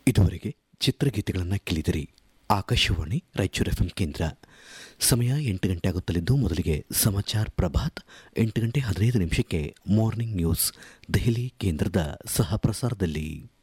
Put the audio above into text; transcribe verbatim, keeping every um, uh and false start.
ಇದುವರೆಗೆ ಚಿತ್ರಗೀತೆಗಳನ್ನು ಕೇಳಿದಿರಿ. ಆಕಾಶವಾಣಿ ರಾಯಚೂರು ಎಫ್ ಎಂ ಕೇಂದ್ರ. ಸಮಯ ಎಂಟು ಗಂಟೆ ಆಗುತ್ತಲಿದ್ದು ಮೊದಲಿಗೆ ಸಮಾಚಾರ ಪ್ರಭಾತ್. ಎಂಟು ಗಂಟೆ ಹದಿನೈದು ನಿಮಿಷಕ್ಕೆ ಮಾರ್ನಿಂಗ್ ನ್ಯೂಸ್ ದೆಹಲಿ ಕೇಂದ್ರದ ಸಹ ಪ್ರಸಾರದಲ್ಲಿ.